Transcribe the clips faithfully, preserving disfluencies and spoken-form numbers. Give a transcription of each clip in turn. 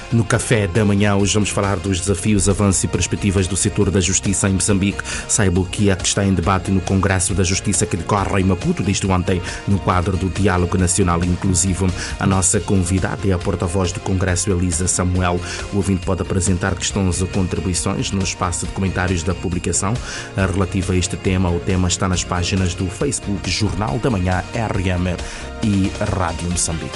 No café da manhã, hoje vamos falar dos desafios, avanços e perspectivas do setor da justiça em Moçambique. Saiba o que é que está em debate no Congresso da Justiça que decorre em Maputo desde ontem, no quadro do Diálogo Nacional Inclusivo. A nossa convidada é a porta-voz do Congresso, Elisa Samuel. O ouvinte pode apresentar questões ou contribuições no espaço de comentários da publicação relativa a este tema. O tema está nas páginas do Facebook Jornal da Manhã, R M e Rádio Moçambique.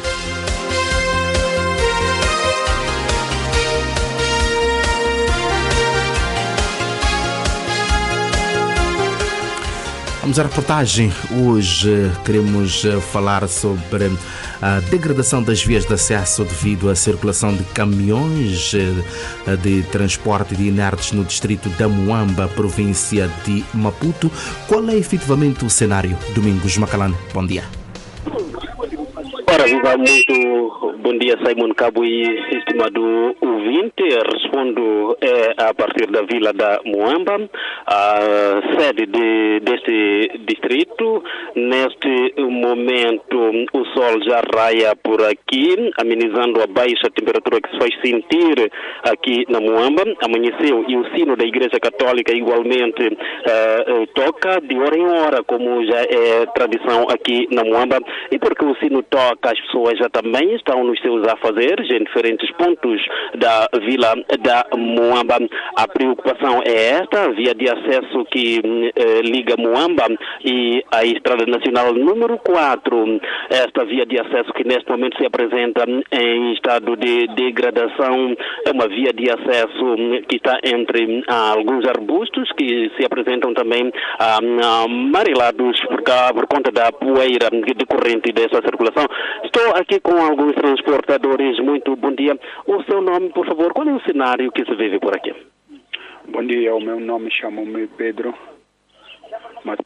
Vamos à reportagem. Hoje queremos falar sobre a degradação das vias de acesso devido à circulação de caminhões de transporte de inertes no distrito da Muamba, província de Maputo. Qual é efetivamente o cenário? Domingos Macalane, bom dia. Ora, viva, muito bom dia, Simon Cabo e estimado ouvinte. Respondo é, a partir da vila da Muamba, a sede de, deste distrito. Neste momento, o sol já raia por aqui, amenizando a baixa temperatura que se faz sentir aqui na Muamba. Amanheceu e o sino da Igreja Católica igualmente uh, toca de hora em hora, como já é tradição aqui na Muamba. E porque o sino toca, as pessoas já também estão nos seus afazeres em diferentes pontos da vila da Muamba. A preocupação é esta: a via de acesso que eh, liga Muamba e a Estrada Nacional número quatro. Esta via de acesso que neste momento se apresenta em estado de degradação é uma via de acesso que está entre ah, alguns arbustos que se apresentam também ah, amarelados por, cá, por conta da poeira decorrente dessa circulação. Estou aqui com alguns transportadores. Muito bom dia. O seu nome, por favor, qual é o cenário que se vive por aqui? Bom dia, o meu nome chama-me Pedro. Mas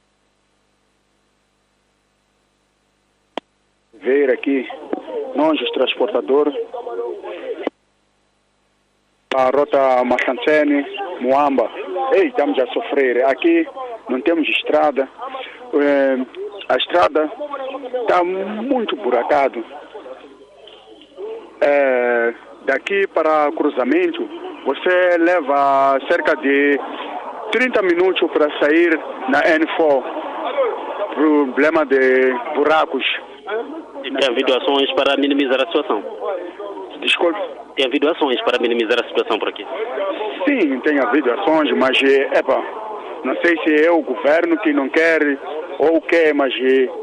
ver aqui, nós os transportadores, a rota Machancene, Muamba, ei, estamos a sofrer. Aqui não temos estrada. É, a estrada está muito buracado. É, daqui para cruzamento, você leva cerca de trinta minutos para sair na N quatro. Problema de buracos. E tem havido ações para minimizar a situação? Desculpe? Tem havido ações para minimizar a situação por aqui? Sim, tem havido ações, mas epa, não sei se é o governo que não quer ou o que, mas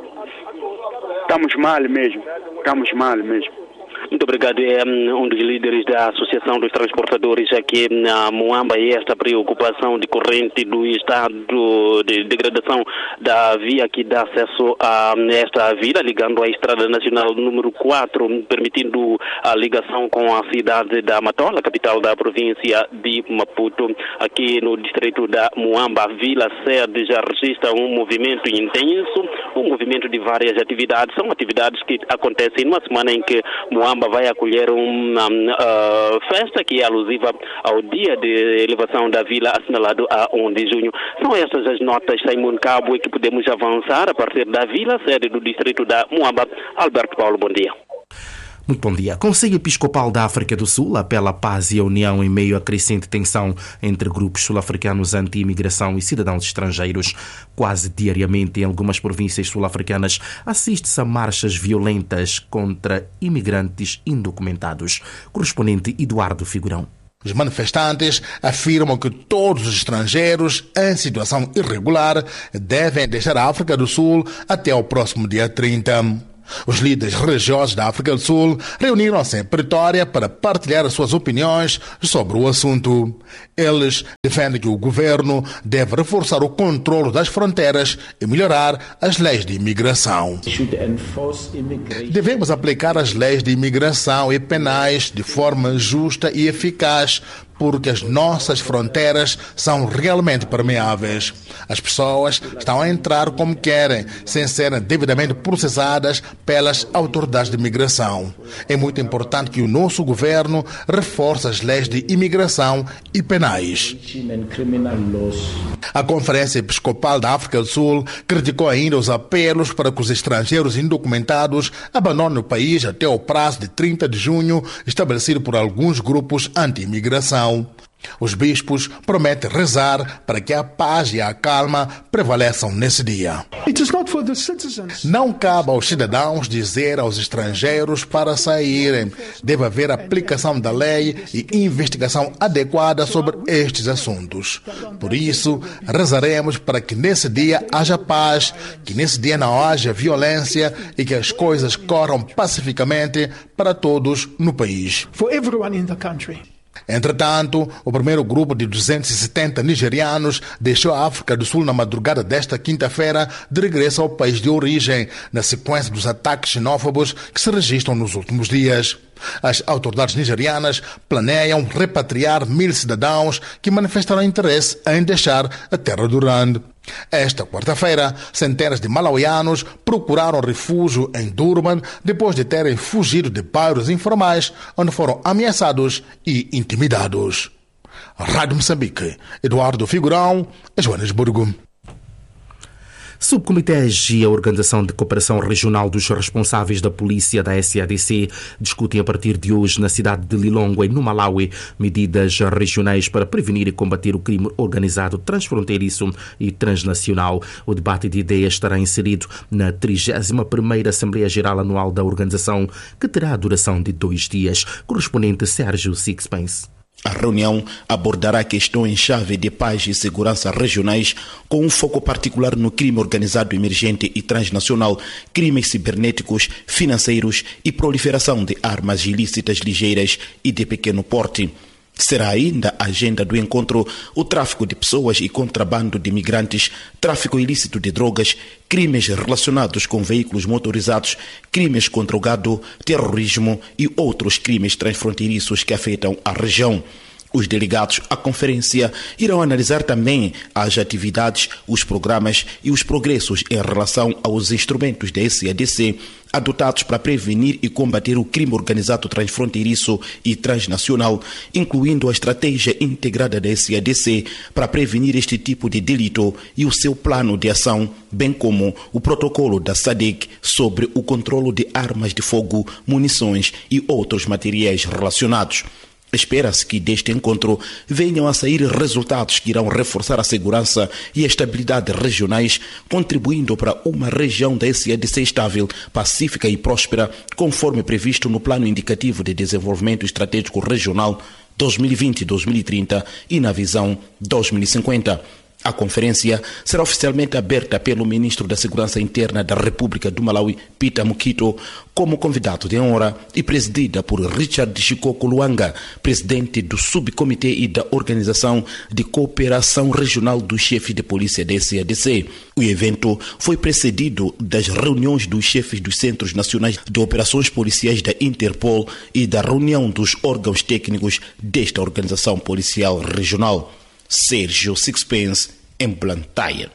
estamos mal mesmo. Estamos mal mesmo. Muito obrigado. É um dos líderes da Associação dos Transportadores aqui na Muamba, e esta preocupação decorrente do estado de degradação da via que dá acesso a esta vila, ligando à Estrada Nacional número quatro, permitindo a ligação com a cidade da Matola, capital da província de Maputo. Aqui no distrito da Muamba, a vila sede já registra um movimento intenso, um movimento de várias atividades. São atividades que acontecem numa semana em que Muamba vai acolher uma uh, festa que é alusiva ao dia de elevação da vila, assinalado a um de junho. São essas as notas, Simon Cabo, e que podemos avançar a partir da vila, sede do distrito da Muamba. Alberto Paulo, bom dia. Muito bom dia. Conselho Episcopal da África do Sul apela à paz e à união em meio à crescente tensão entre grupos sul-africanos anti-imigração e cidadãos estrangeiros. Quase diariamente, em algumas províncias sul-africanas, assiste-se a marchas violentas contra imigrantes indocumentados. Correspondente Eduardo Figurão. Os manifestantes afirmam que todos os estrangeiros em situação irregular devem deixar a África do Sul até o próximo dia trinta. Os líderes religiosos da África do Sul reuniram-se em Pretória para partilhar as suas opiniões sobre o assunto. Eles defendem que o governo deve reforçar o controle das fronteiras e melhorar as leis de imigração. Devemos aplicar as leis de imigração e penais de forma justa e eficaz porque as nossas fronteiras são realmente permeáveis. As pessoas estão a entrar como querem, sem serem devidamente processadas pelas autoridades de imigração. É muito importante que o nosso governo reforce as leis de imigração e penais. A Conferência Episcopal da África do Sul criticou ainda os apelos para que os estrangeiros indocumentados abandonem o país até o prazo de trinta de junho, estabelecido por alguns grupos anti-imigração. Os bispos prometem rezar para que a paz e a calma prevaleçam nesse dia. Não cabe aos cidadãos dizer aos estrangeiros para saírem. Deve haver aplicação da lei e investigação adequada sobre estes assuntos. Por isso, rezaremos para que nesse dia haja paz, que nesse dia não haja violência e que as coisas corram pacificamente para todos no país. Entretanto, o primeiro grupo de duzentos e setenta nigerianos deixou a África do Sul na madrugada desta quinta-feira de regresso ao país de origem, na sequência dos ataques xenófobos que se registram nos últimos dias. As autoridades nigerianas planeiam repatriar mil cidadãos que manifestaram interesse em deixar a terra do Rand. Esta quarta-feira, centenas de malauianos procuraram refúgio em Durban depois de terem fugido de bairros informais onde foram ameaçados e intimidados. Rádio Moçambique, Eduardo Figurão, Joanesburgo. Subcomitês e a Organização de Cooperação Regional dos responsáveis da polícia da S A D C discutem a partir de hoje na cidade de Lilongwe, no Malawi, medidas regionais para prevenir e combater o crime organizado transfronteiriço e transnacional. O debate de ideias estará inserido na trigésima primeira Assembleia Geral Anual da organização, que terá a duração de dois dias. Correspondente Sérgio Sixpence. A reunião abordará questões-chave de paz e segurança regionais, com um foco particular no crime organizado emergente e transnacional, crimes cibernéticos, financeiros e proliferação de armas ilícitas ligeiras e de pequeno porte. Será ainda a agenda do encontro o tráfico de pessoas e contrabando de imigrantes, tráfico ilícito de drogas, crimes relacionados com veículos motorizados, crimes contra o gado, terrorismo e outros crimes transfronteiriços que afetam a região. Os delegados à conferência irão analisar também as atividades, os programas e os progressos em relação aos instrumentos da S A D C adotados para prevenir e combater o crime organizado transfronteiriço e transnacional, incluindo a estratégia integrada da S A D C para prevenir este tipo de delito e o seu plano de ação, bem como o protocolo da S A D C sobre o controle de armas de fogo, munições e outros materiais relacionados. Espera-se que deste encontro venham a sair resultados que irão reforçar a segurança e a estabilidade regionais, contribuindo para uma região da S A D C estável, pacífica e próspera, conforme previsto no Plano Indicativo de Desenvolvimento Estratégico Regional dois mil e vinte a dois mil e trinta e na Visão dois mil e cinquenta. A conferência será oficialmente aberta pelo Ministro da Segurança Interna da República do Malawi, Peter Mukito, como convidado de honra e presidida por Richard Chikoko Luanga, presidente do Subcomitê e da Organização de Cooperação Regional dos Chefes de Polícia da S A D C. O evento foi precedido das reuniões dos chefes dos Centros Nacionais de Operações Policiais da Interpol e da reunião dos órgãos técnicos desta organização policial regional. Sérgio Sixpence, em Blantyre.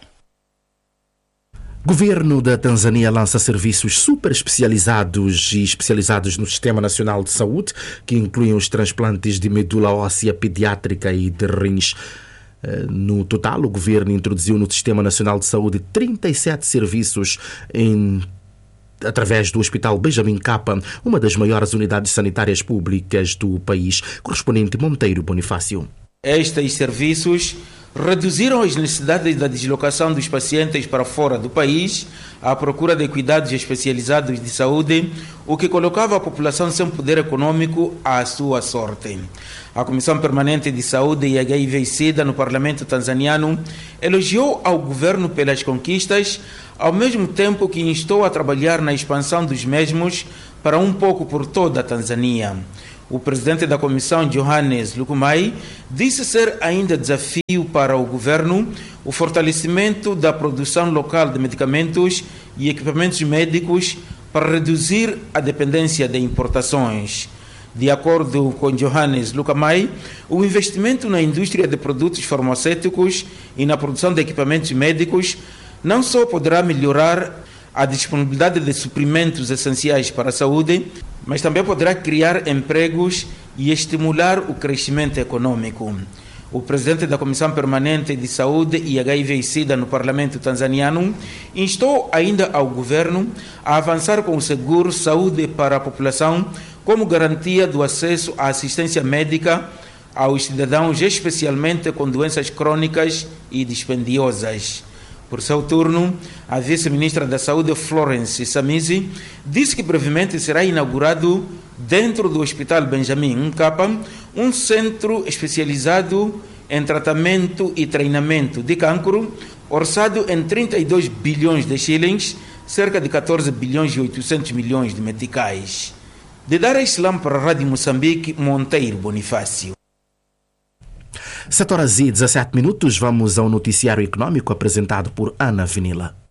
Governo da Tanzânia lança serviços super especializados e especializados no Sistema Nacional de Saúde, que incluem os transplantes de medula óssea pediátrica e de rins. No total, o governo introduziu no Sistema Nacional de Saúde trinta e sete serviços em através do Hospital Benjamin Kappa, uma das maiores unidades sanitárias públicas do país. Correspondente Monteiro Bonifácio. Estes serviços reduziram as necessidades da deslocação dos pacientes para fora do país à procura de cuidados especializados de saúde, o que colocava a população sem poder econômico à sua sorte. A Comissão Permanente de Saúde e H I V e SIDA no Parlamento tanzaniano elogiou ao governo pelas conquistas, ao mesmo tempo que instou a trabalhar na expansão dos mesmos para um pouco por toda a Tanzânia. O presidente da comissão, Johannes Lukumai, disse ser ainda desafio para o governo o fortalecimento da produção local de medicamentos e equipamentos médicos para reduzir a dependência de importações. De acordo com Johannes Lucamay, o investimento na indústria de produtos farmacêuticos e na produção de equipamentos médicos não só poderá melhorar a disponibilidade de suprimentos essenciais para a saúde, mas também poderá criar empregos e estimular o crescimento econômico. O presidente da Comissão Permanente de Saúde e H I V e SIDA no Parlamento tanzaniano instou ainda ao governo a avançar com o seguro saúde para a população como garantia do acesso à assistência médica aos cidadãos, especialmente com doenças crônicas e dispendiosas. Por seu turno, a vice-ministra da Saúde, Florence Samizi, disse que brevemente será inaugurado, dentro do Hospital Benjamin Mkapa, um centro especializado em tratamento e treinamento de cancro, orçado em trinta e dois bilhões de shillings, cerca de catorze bilhões e oitocentos milhões de meticais. De Dar es Salaam para a Rádio Moçambique, Monteiro Bonifácio. sete horas e dezessete minutos, vamos ao noticiário econômico apresentado por Ana Vinila.